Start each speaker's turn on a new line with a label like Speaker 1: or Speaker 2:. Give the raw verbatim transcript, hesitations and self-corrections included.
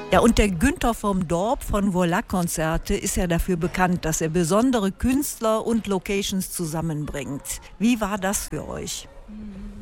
Speaker 1: Ja, und der Günther vom Dorp von Voila-Konzerte ist ja dafür bekannt, dass er besondere Künstler und Locations zusammenbringt. Wie war das für euch?